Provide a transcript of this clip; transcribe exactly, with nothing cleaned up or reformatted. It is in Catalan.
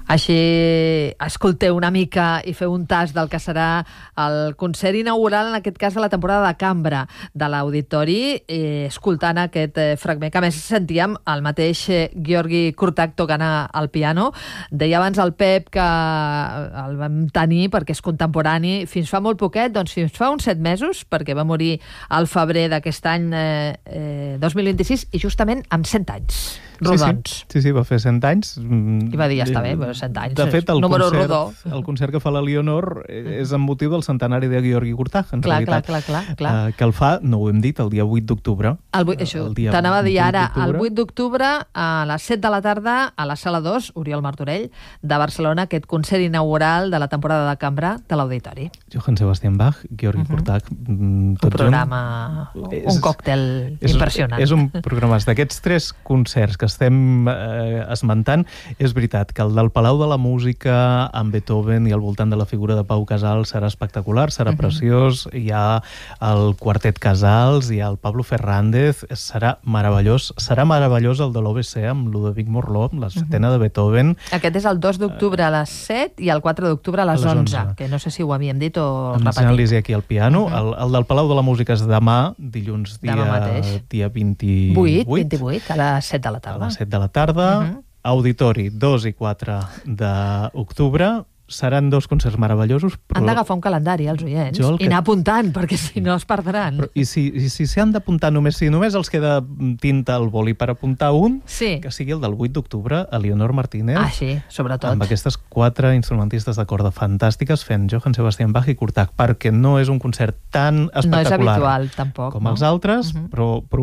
Així escolteu una mica i feu un tast del que serà el concert inaugural, en aquest cas de la temporada de cambra de l'Auditori, eh, escoltant aquest eh, fragment, que a més sentíem el mateix eh, Georgi Kurtak tocant al piano. Deia abans el Pep que el vam tenir perquè és contemporani fins fa molt poquet, doncs fins fa uns set mesos, perquè va morir al febrer d'aquest any eh, eh, dos mil vint-i-sis, i justament amb cent anys. Rodons. Sí, sí, sí, va fer cent anys. I va dir, ja està bé, però cent anys. De fet, el número concert, rodó. el concert que fa la Leonor és amb motiu del centenari de Georgi Kurtak, en clar, realitat. Clar, clar, clar, clar. Uh, que el fa, no ho hem dit, el dia vuit d'octubre. T'anava a dir ara, el vuit d'octubre, a les set de la tarda, a la Sala dos, Oriol Martorell, de Barcelona, aquest concert inaugural de la temporada de cambra de l'Auditori. Johann Sebastian Bach, Georgi uh -huh. Kurtak, un programa, junt. un còctel és, impressionant. És un programa. D'aquests tres concerts que estem eh, esmentant, és veritat que el del Palau de la Música amb Beethoven i al voltant de la figura de Pau Casals serà espectacular, serà uh -huh. preciós. Hi ha el Quartet Casals, hi ha el Pablo Fernández, serà meravellós. Serà meravellós el de l'O B C amb Ludovic Morló, la setena uh -huh. de Beethoven. Aquest és el dos d'octubre a les set i el quatre d'octubre a les onze, que no sé si ho havíem dit o amb repetit. Amb Lisi aquí al piano. Uh -huh. el, el del Palau de la Música és demà, dilluns, dia, demà dia vint-i-vuit. vint-i-vuit, a les set de la tarda. A les set de la tarda. Uh -huh. Auditori, dos i quatre d'octubre. Seran dos concerts meravellosos. Però... Han d'agafar un calendari, els oients, que... i anar apuntant, perquè si no es perdran. Però, I si s'hi si, si han d'apuntar només, si només els queda tinta al boli per apuntar un, sí. que sigui el del vuit d'octubre, a Leonor Martínez. Ah, sí, sobretot. Amb aquestes quatre instrumentistes de corda fantàstiques fent Johann Sebastian Bach i Kurtak, perquè no és un concert tan espectacular no és habitual, tampoc, com no? els altres, uh -huh. però, però